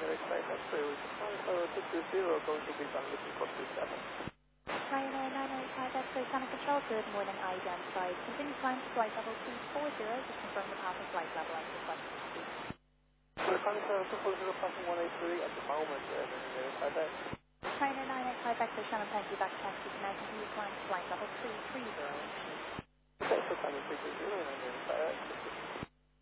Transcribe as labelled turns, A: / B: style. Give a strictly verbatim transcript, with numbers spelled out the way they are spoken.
A: expect that's clearly defined. So two two zero, going to be done looking for two seven.
B: Ryanair nine eight five X-ray Center Control, good morning, identified. Continue climb to flight level two four zero, just confirm the path of flight level I request to speak.
A: So the contact two four zero passing one eight three at the moment, uh, verify that.
B: Ryanair nine eight five X-ray Center, thank you, back to taxi, can I continue climb to flight level three three zero?
A: Okay, so time is three two zero, and then verify that.